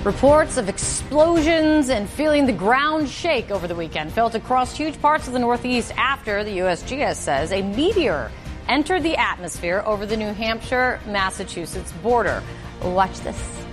Reports of explosions and feeling the ground shake over the weekend felt across huge parts of the Northeast after, the USGS says, a meteor entered the atmosphere over the New Hampshire-Massachusetts border. Watch this.